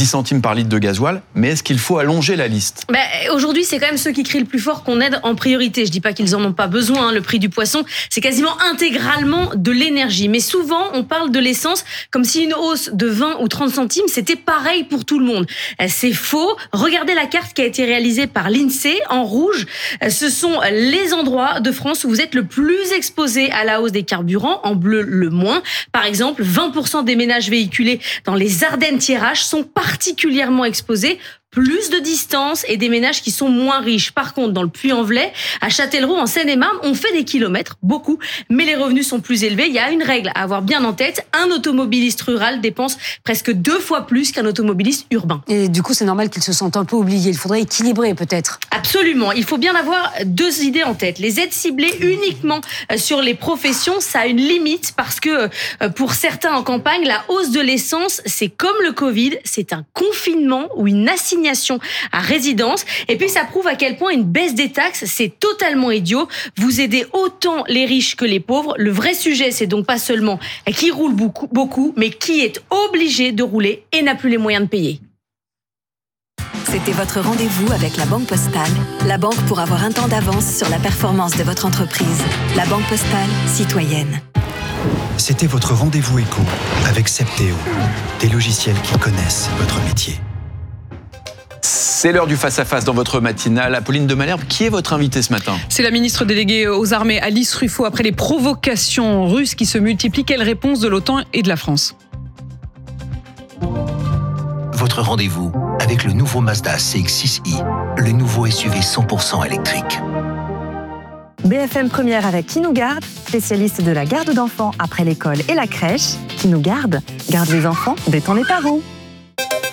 centimes par litre de gasoil, mais est-ce qu'il faut allonger la liste ? Aujourd'hui, c'est quand même ceux qui crient le plus fort qu'on aide en priorité. Je dis pas qu'ils en ont pas besoin. Le prix du poisson, c'est quasiment intégralement de l'énergie. Mais souvent, on parle de l'essence comme si une hausse de 20 ou 30 centimes, c'était pareil pour tout le monde. C'est faux. Regardez la carte qui a été réalisée par l'INSEE. En rouge, ce sont les endroits de France où vous êtes le plus exposé à la hausse des carburants. En bleu, le moins. Par exemple, 20% des ménages véhiculés dans les Ardennes-Thiérache sont particulièrement exposés. Plus de distance et des ménages qui sont moins riches. Par contre, dans le Puy-en-Velay, à Châtellerault, en Seine-et-Marne, on fait des kilomètres, beaucoup, mais les revenus sont plus élevés. Il y a une règle à avoir bien en tête. Un automobiliste rural dépense presque 2 fois plus qu'un automobiliste urbain. Et du coup, c'est normal qu'ils se sentent un peu oubliés. Il faudrait équilibrer, peut-être. Absolument. Il faut bien avoir 2 idées en tête. Les aides ciblées uniquement sur les professions, ça a une limite parce que pour certains en campagne, la hausse de l'essence, c'est comme le Covid, c'est un confinement ou une assignation à résidence. Et puis, ça prouve à quel point une baisse des taxes, c'est totalement idiot. Vous aidez autant les riches que les pauvres. Le vrai sujet, c'est donc pas seulement qui roule beaucoup, mais qui est obligé de rouler et n'a plus les moyens de payer. C'était votre rendez-vous avec la Banque Postale. La banque pour avoir un temps d'avance sur la performance de votre entreprise. La Banque Postale, citoyenne. C'était votre rendez-vous éco avec Septéo, des logiciels qui connaissent votre métier. C'est l'heure du face-à-face dans votre matinale. Apolline de Malherbe, qui est votre invitée ce matin ? C'est la ministre déléguée aux armées, Alice Ruffo. Après les provocations russes qui se multiplient, quelle réponse de l'OTAN et de la France ? Votre rendez-vous avec le nouveau Mazda CX-6i, le nouveau SUV 100% électrique. BFM Première avec Qui nous garde, spécialiste de la garde d'enfants après l'école et la crèche. Qui nous garde les enfants, détend les parents.